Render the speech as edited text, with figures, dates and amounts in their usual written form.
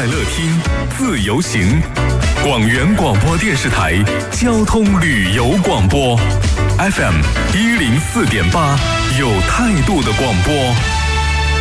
乐听，自由行。广元广播电视台交通旅游广播 FM 104.8，有态度的广播。